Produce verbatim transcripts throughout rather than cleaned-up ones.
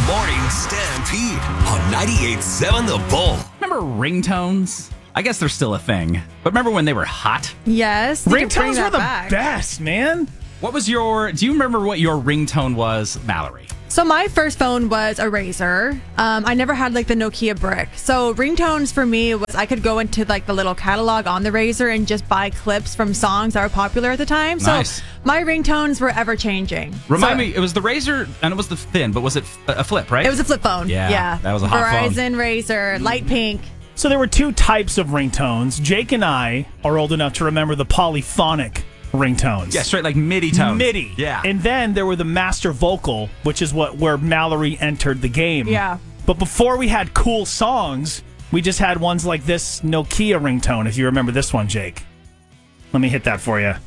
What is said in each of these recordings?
Morning Stampede on ninety-eight point seven The Bull. Remember ringtones? I guess they're still a thing. But remember when they were hot? Yes. you can bring Ringtones were that the back. best, man. What was your... Do you remember what your ringtone was, Mallory? So my first phone was a Razr. Um, I never had like the Nokia brick. So ringtones for me was I could go into like the little catalog on the Razr and just buy clips from songs that were popular at the time. Nice. So my ringtones were ever changing. Remind So me, it was the Razr, and it was the thin, but was it a flip, right? It was a flip phone. Yeah, Yeah. that was a hot phone. Verizon Razr, light pink. So there were two types of ringtones. Jake and I are old enough to remember the polyphonic ringtones. Yeah, straight like MIDI tone. MIDI. Yeah. And then there were the master vocal, which is what where Mallory entered the game. Yeah. But before we had cool songs, we just had ones like this Nokia ringtone, if you remember this one, Jake. Let me hit that for you.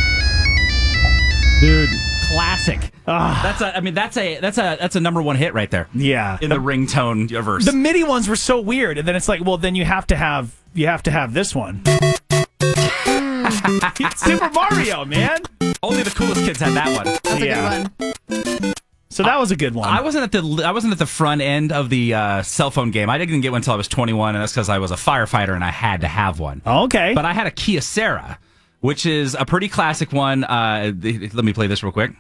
Dude, classic. Ah. That's a. I mean, that's a. That's a. That's a number one hit right there. Yeah. In the, ringtone universe. The MIDI ones were so weird, and then it's like, well, then you have to have you have to have this one. Super Mario, man. Only the coolest kids had that one. That's Yeah. a good one. So that was a good one. I wasn't at the. I wasn't at the front end of the uh, cell phone game. I didn't get one until I was twenty-one, and that's because I was a firefighter and I had to have one. Okay. But I had a Kyocera, which is a pretty classic one. Uh, th- let me play this real quick.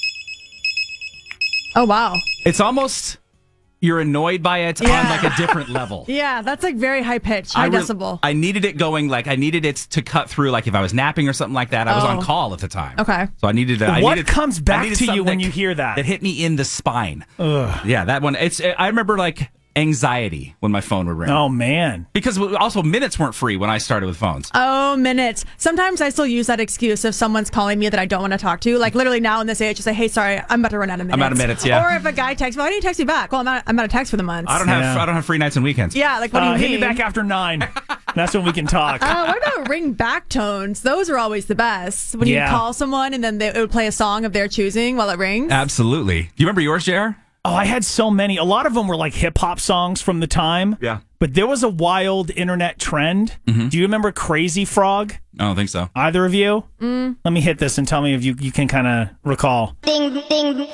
Oh, wow. It's almost you're annoyed by it on Yeah. like a different level. Yeah, that's like very high pitch, high I re- decibel. I needed it going like I needed it to cut through. Like if I was napping or something like that, I was on Oh. call at the time. Okay. So I needed. To, I What needed, comes I back needed to you something when that- you hear that? That hit me in the spine. Ugh. Yeah, that one. It's. I remember like anxiety when my phone would ring. Oh man. Because also minutes weren't free when I started with phones. Oh, minutes. Sometimes I still use that excuse if someone's calling me that I don't want to talk to. Like literally now in this age, just say, "Hey, sorry, I'm about to run out of minutes." I'm out of minutes, yeah. Or if a guy texts me, "Why didn't you text me back?" Well, I'm out, I'm out of text for the month. I don't have. Yeah. I don't have free nights and weekends. Yeah, like what do Uh, you hit mean? me back after nine. That's when we can talk. Oh, what about ring back tones? Those are always the best. When Yeah. you call someone and then they it would play a song of their choosing while it rings. Absolutely. Do you remember yours, J R? Oh, I had so many. A lot of them were like hip hop songs from the time. Yeah. But there was a wild internet trend. Mm-hmm. Do you remember Crazy Frog? I don't think so. Either of you? Mm. Let me hit this and tell me if you, you can kind of recall. Ding, ding.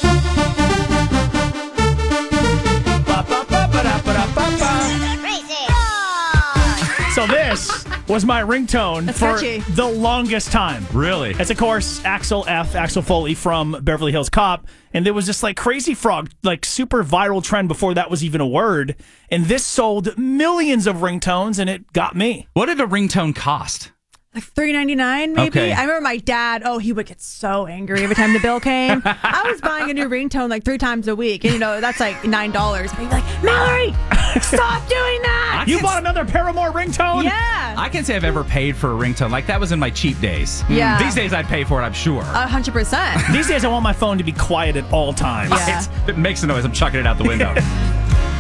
Crazy. So this was my ringtone That's for catchy. the longest time. Really? It's, of course, Axel F., Axel Foley from Beverly Hills Cop. And there was this, like, Crazy Frog, like, super viral trend before that was even a word. And this sold millions of ringtones, and it got me. What did a ringtone cost? Like three ninety-nine maybe. Okay. I remember my dad, oh, he would get so angry every time the bill came. I was buying a new ringtone like three times a week. And, you know, that's like nine dollars. But he'd be like, "Mallory, stop doing that." You bought another Paramore ringtone? Yeah. I can't say I've ever paid for a ringtone. Like that was in my cheap days. Yeah. These days I'd pay for it, I'm sure. A hundred percent. These days, I want my phone to be quiet at all times. Yeah. It's- if it makes a noise, I'm chucking it out the window.